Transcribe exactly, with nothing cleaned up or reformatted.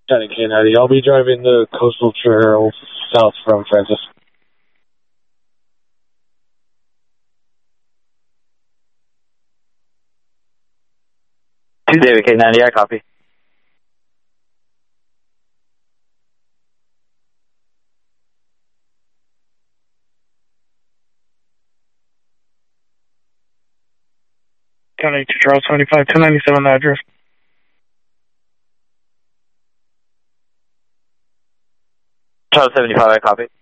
County K ninety. I'll be driving the Coastal Trail south from Francis. two David K ninety, I copy. County two Charles seventy-five, ten ninety-seven, the address. Charles seventy-five, I copy.